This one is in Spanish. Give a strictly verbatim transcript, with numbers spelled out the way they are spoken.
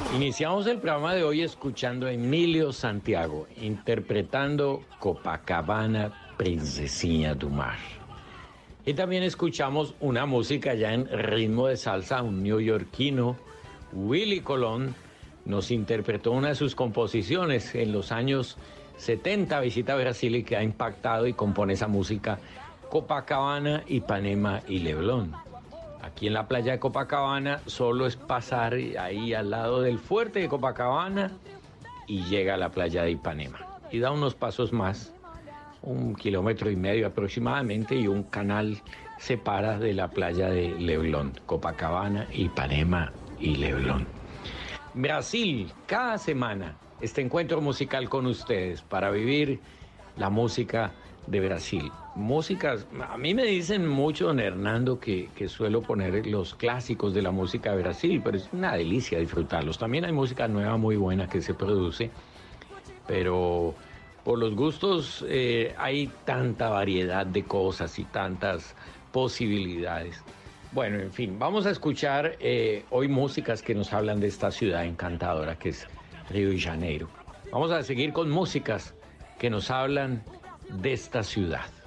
Iniciamos el programa de hoy escuchando a Emilio Santiago, interpretando Copacabana, Princesina do Mar. Y también escuchamos una música ya en ritmo de salsa, un neoyorquino, Willie Colón, nos interpretó una de sus composiciones en los años setenta, visita Brasil y que ha impactado y compone esa música, Copacabana, Ipanema y Leblon. Aquí en la playa de Copacabana solo es pasar ahí al lado del fuerte de Copacabana y llega a la playa de Ipanema. Y da unos pasos más, un kilómetro y medio aproximadamente, y un canal separa de la playa de Leblon, Copacabana, Ipanema y Leblon. Brasil, cada semana, este encuentro musical con ustedes para vivir la música de Brasil. Músicas, a mí me dicen mucho, don Hernando, que, que suelo poner los clásicos de la música de Brasil, pero es una delicia disfrutarlos. También hay música nueva muy buena que se produce, pero por los gustos eh, hay tanta variedad de cosas y tantas posibilidades. Bueno, en fin, vamos a escuchar eh, hoy músicas que nos hablan de esta ciudad encantadora que es Río de Janeiro. Vamos a seguir con músicas que nos hablan de esta ciudad.